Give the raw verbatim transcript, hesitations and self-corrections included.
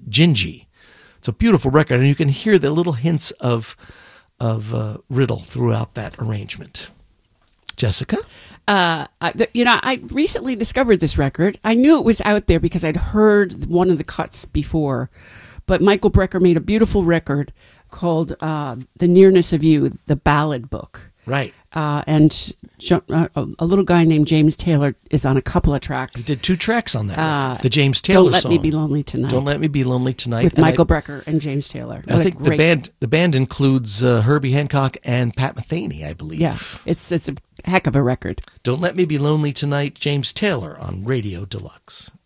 Gingy. It's a beautiful record, and you can hear the little hints of of uh, Riddle throughout that arrangement. Jessica? Uh, I, you know, I recently discovered this record. I knew it was out there because I'd heard one of the cuts before, but Michael Brecker made a beautiful record called uh, The Nearness of You, the Ballad Book. Right. Uh, and uh, a little guy named James Taylor is on a couple of tracks. He did two tracks on that uh, record. The James Taylor Don't Let song. Me Be Lonely Tonight. Don't Let Me Be Lonely Tonight. With and Michael I, Brecker and James Taylor. I What think great... the band the band includes uh, Herbie Hancock and Pat Metheny, I believe. Yeah, it's, it's a heck of a record. Don't Let Me Be Lonely Tonight, James Taylor on Radio Deluxe.